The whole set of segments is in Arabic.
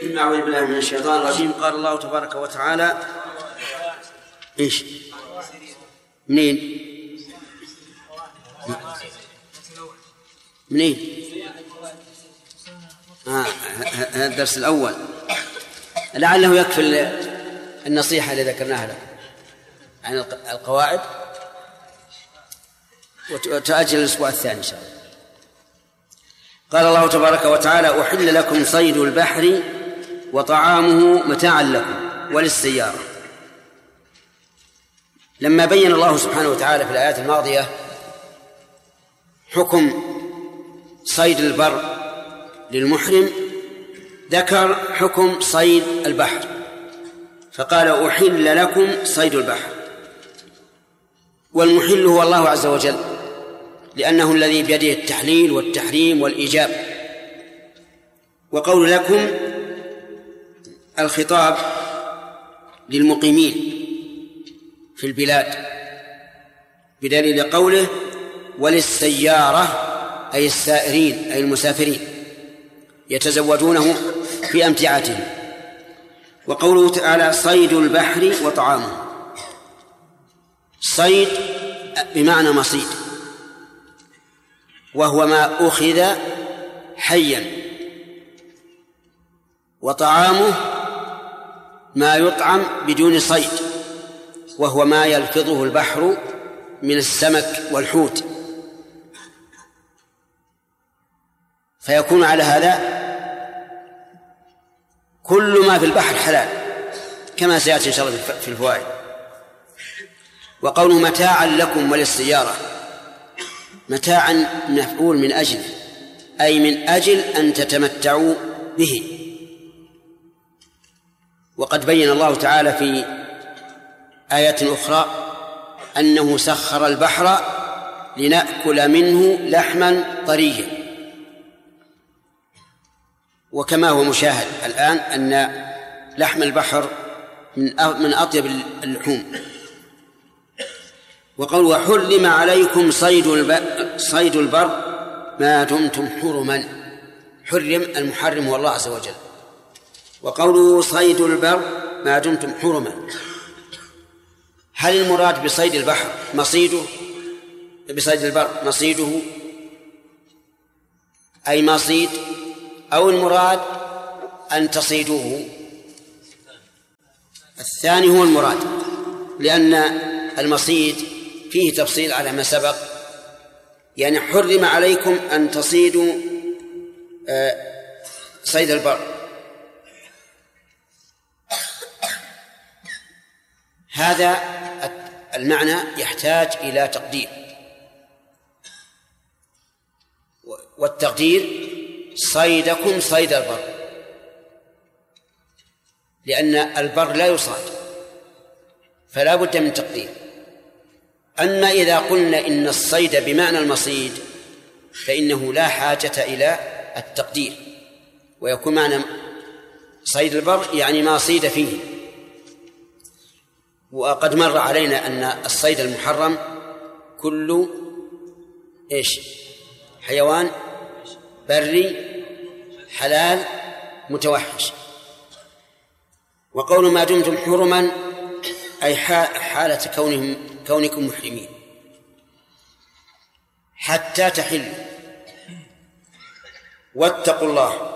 أعوذ بالله من الشيطان الرجيم. قال الله تبارك وتعالى إيش؟ منين؟ هذا الدرس الأول، لعله يكفي النصيحة اللي ذكرناها لكم عن القواعد، وتأجل الأسبوع الثاني إن شاء الله. قال الله تبارك وتعالى: أحل لكم صيد البحر وطعامه متاعا لكم وللسيارة. لما بين الله سبحانه وتعالى في الآيات الماضية حكم صيد البر للمحرم، ذكر حكم صيد البحر فقال: أحل لكم صيد البحر. والمحل هو الله عز وجل، لأنه الذي بيده التحليل والتحريم والإيجاب. وقول لكم الخطاب للمقيمين في البلاد، بدليل قوله: وللسيارة، أي السائرين أي المسافرين يتزودونه في أمتعتهم. وقوله تعالى: صيد البحر وطعامه. صيد بمعنى مصيد، وهو ما أخذ حيا، وطعامه ما يطعم بدون صيد، وهو ما يلفظه البحر من السمك والحوت. فيكون على هذا كل ما في البحر حلال، كما سيأتي إن شاء الله في الفوائد. وقوله متاعا لكم وللسيارة، متاعا مفعول من أجل، أي من أجل أن تتمتعوا به. وقد بين الله تعالى في آيات أخرى أنه سخر البحر لنأكل منه لحما طريا. وكما هو مشاهد الآن أن لحم البحر من أطيب اللحوم. وقال: وحرم عليكم صيد البر ما دمتم حرما. حرم، المحرم هو الله عز وجل. وقوله صيد البر ما دمتم حرما، هل المراد بصيد البحر مصيده، بصيد البر مصيده أي مصيد، أو المراد أن تصيدوه؟ الثاني هو المراد، لأن المصيد فيه تفصيل على ما سبق. يعني حرم عليكم أن تصيدوا صيد البر. هذا المعنى يحتاج إلى تقدير، والتقدير صيدكم صيد البر، لأن البر لا يصاد، فلا بد من تقدير. أما إذا قلنا إن الصيد بمعنى المصيد فإنه لا حاجة إلى التقدير، ويكون معنى صيد البر يعني ما صيد فيه. وقد مر علينا أن الصيد المحرم كل حيوان بري حلال متوحش. وقول ما دمتم حرما أي حالة كونكم محرمين حتى تحلوا. واتقوا الله،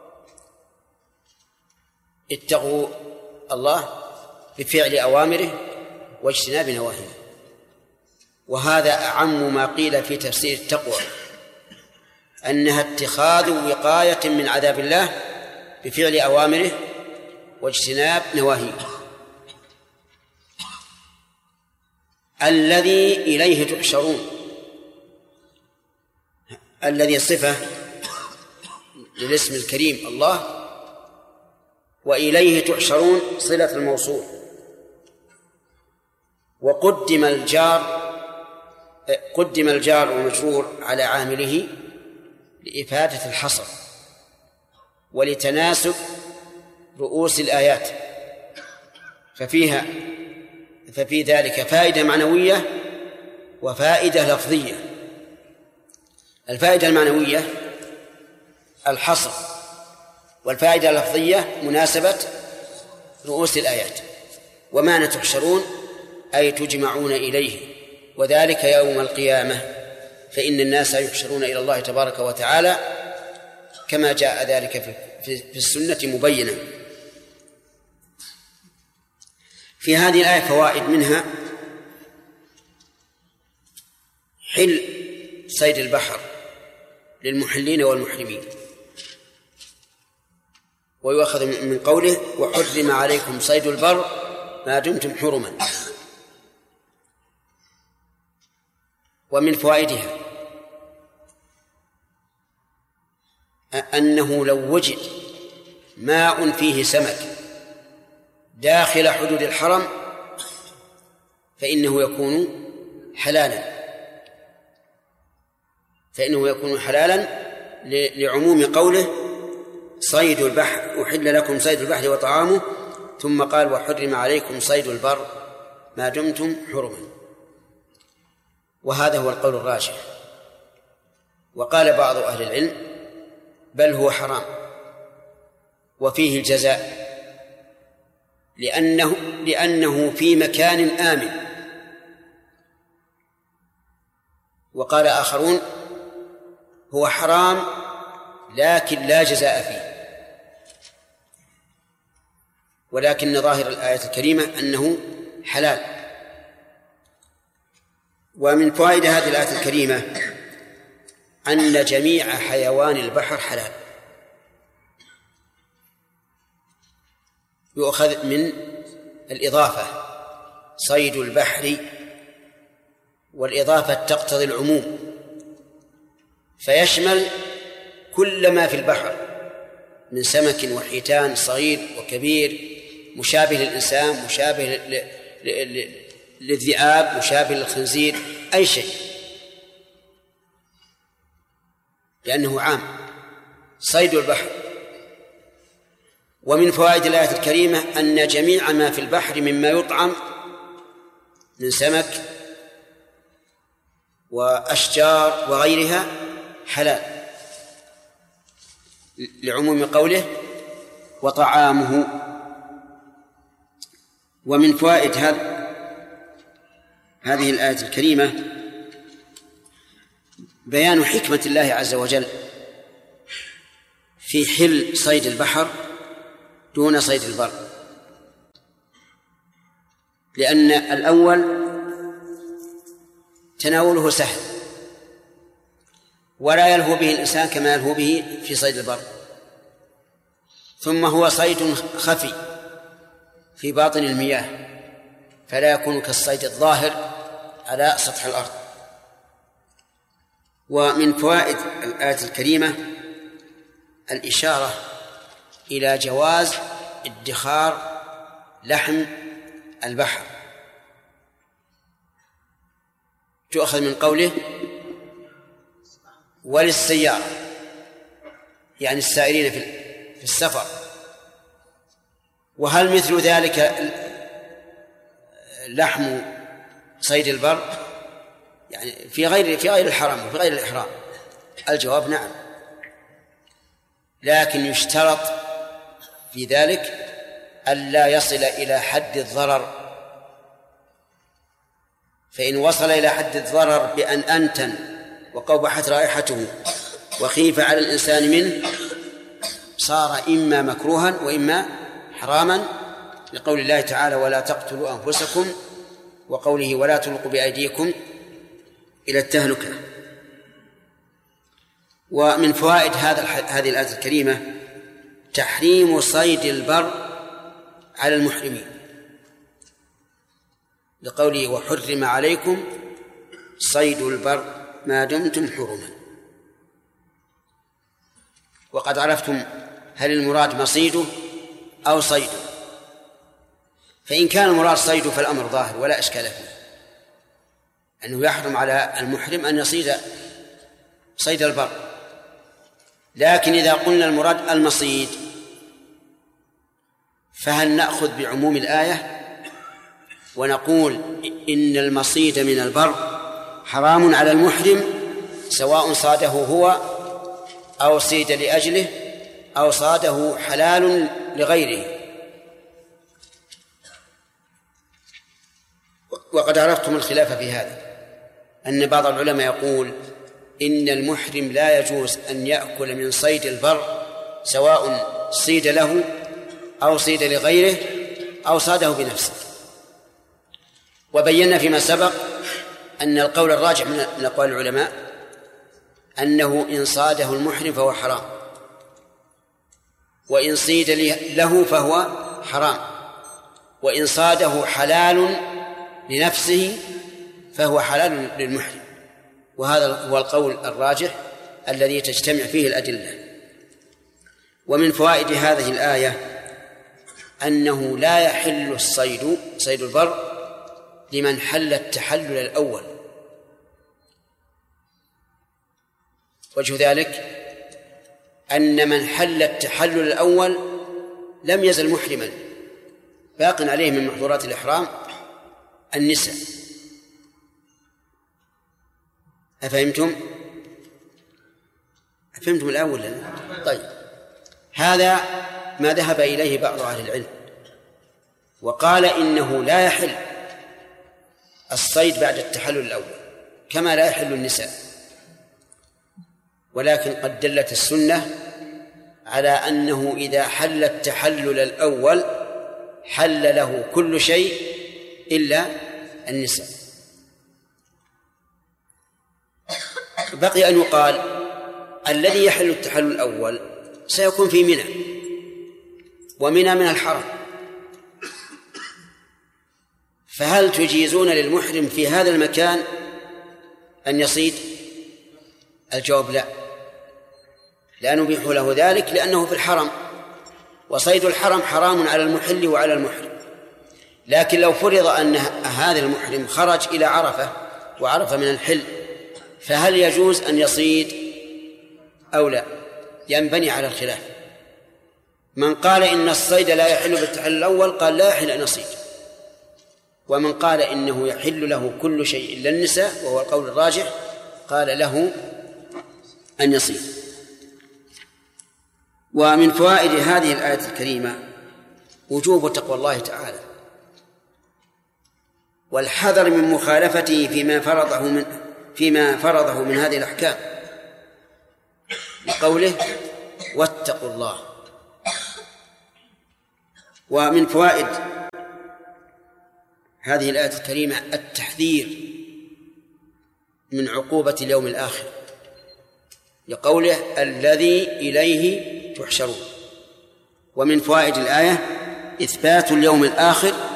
اتقوا الله بفعل أوامره واجتناب نواهيه. وهذا أعم ما قيل في تفسير التقوى، أنها اتخاذ وقاية من عذاب الله بفعل أوامره واجتناب نواهيه. الذي إليه تحشرون، الذي صفة للاسم الكريم الله، وإليه تحشرون صلة الموصول. وقدم الجار والمجرور على عامله لإفادة الحصر ولتناسب رؤوس الآيات، ففي ذلك فائدة معنوية وفائدة لفظية. الفائدة المعنوية الحصر والفائدة اللفظية مناسبة رؤوس الآيات. وما تحشرون أي تجمعون إليه، وذلك يوم القيامة، فإن الناس يحشرون إلى الله تبارك وتعالى كما جاء ذلك في السنة مبينا. في هذه الآية فوائد، منها حل صيد البحر للمحلين والمحرمين، ويؤخذ من قوله وحرم عليكم صيد البر ما دمتم حرما. ومن فوائدها أنه لو وجد ماء فيه سمك داخل حدود الحرم فإنه يكون حلالا لعموم قوله صيد البحر أحل لكم صيد البحر وطعامه، ثم قال وحرم عليكم صيد البر ما دمتم حرما. وهذا هو القول الراجح. وقال بعض أهل العلم بل هو حرام وفيه الجزاء، لأنه في مكان آمن. وقال آخرون هو حرام لكن لا جزاء فيه، ولكن ظاهر الآية الكريمة أنه حلال. ومن فوائد هذه الآية الكريمة أن جميع حيوان البحر حلال. يؤخذ من الإضافة صيد البحر، والإضافة تقتضي العموم فيشمل كل ما في البحر من سمك وحيتان صغير وكبير، مشابه للإنسان، مشابه للذئاب، مشابه للخنزير، أي شيء، لأنه عام صيد البحر. ومن فوائد الآية الكريمة أن جميع ما في البحر مما يطعم من سمك وأشجار وغيرها حلال، لعموم قوله وطعامه. ومن فوائد هذه الآية الكريمة بيان حكمة الله عز وجل في حل صيد البحر دون صيد البر، لأن الأول تناوله سهل ولا يلهو به الإنسان كما يلهو به في صيد البر، ثم هو صيد خفي في باطن المياه فلا يكون كالصيد الظاهر على سطح الأرض. ومن فوائد الآية الكريمة الإشارة إلى جواز ادخار لحم البحر، تؤخذ من قوله وللسيارة، يعني السائرين في السفر. وهل مثل ذلك لحم صيد البر يعني في غير الحرم وفي غير الإحرام؟ الجواب نعم، لكن يشترط في ذلك ألا يصل إلى حد الضرر، فإن وصل إلى حد الضرر بأن أنتن وقوبحت رائحته وخيف على الإنسان منه صار إما مكروها وإما حراما، لقول الله تعالى ولا تقتلوا أنفسكم، وقوله ولا تلقوا بأيديكم إلى التهلكة. ومن فوائد هذه الآية الكريمة تحريم صيد البر على المحرمين، لقوله وحرم عليكم صيد البر ما دمتم حرما. وقد عرفتم هل المراد مصيده أو صيده، فإن كان المراد صيده فالأمر ظاهر ولا إشكال فيه، أنه يحرم على المحرم أن يصيد صيد البر. لكن إذا قلنا المراد المصيد فهل نأخذ بعموم الآية ونقول إن المصيد من البر حرام على المحرم سواء صاده هو أو صيد لأجله أو صاده حلال لغيره. وقد عرفتم الخلاف في هذا، أن بعض العلماء يقول إن المحرم لا يجوز أن يأكل من صيد البر سواء صيد له أو صيد لغيره أو صاده بنفسه. وبينا فيما سبق أن القول الراجح من أقوال العلماء أنه إن صاده المحرم فهو حرام، وإن صيد له فهو حرام، وإن صاده حلال لنفسه فهو حلال للمحرم. وهذا هو القول الراجح الذي تجتمع فيه الأدلة. ومن فوائد هذه الآية أنه لا يحل الصيد، صيد البر، لمن حل التحلل الأول. وجه ذلك أن من حل التحلل الأول لم يزل محرما، باق عليه من محظورات الإحرام النساء. أفهمتم؟ أفهمتم الأول؟ طيب، هذا ما ذهب إليه بعض أهل العلم، وقال إنه لا يحل الصيد بعد التحلل الأول كما لا يحل النساء. ولكن قد دلت السنة على أنه إذا حل التحلل الأول حل له كل شيء إلا النساء. بقي أن يقال الذي يحل التحلل الأول سيكون في منى، ومنى من الحرم، فهل تجيزون للمحرم في هذا المكان أن يصيد؟ الجواب لا، لا نبيح له ذلك لأنه في الحرم، وصيد الحرم حرام على المحل وعلى المحرم. لكن لو فرض أن هذا المحرم خرج إلى عرفة وعرفة من الحل، فهل يجوز أن يصيد أو لا؟ ينبني على الخلاف. من قال إن الصيد لا يحل بالتحلل الأول قال لا يحل أن يصيد، ومن قال إنه يحل له كل شيء إلا النساء وهو القول الراجح قال له أن يصيد. ومن فوائد هذه الآية الكريمة وجوب تقوى الله تعالى والحذر من مخالفته فيما فرضه من هذه الأحكام، بقوله واتقوا الله. ومن فوائد هذه الآية الكريمة التحذير من عقوبة اليوم الآخر، لقوله الذي إليه تحشرون. ومن فوائد الآية إثبات اليوم الآخر